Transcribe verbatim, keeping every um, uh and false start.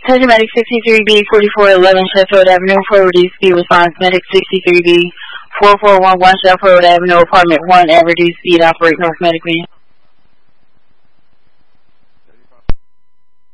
Attention Medic sixty-three B, forty-four eleven Sheffield Avenue for reduced speed response. Medic sixty-three B, four four one one Sheffield Avenue, apartment one at reduced speed, operate North Medic Van.